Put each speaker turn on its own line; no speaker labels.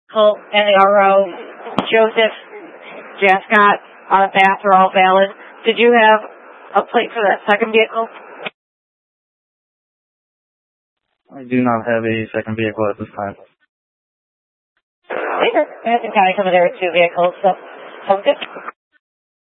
Colt, NRO, Joseph, Jascott, Bath are all valid. Did you have a plate for that second vehicle?
I do not have a second vehicle at this time.
Madison County, some of there are two vehicles, so sounds good.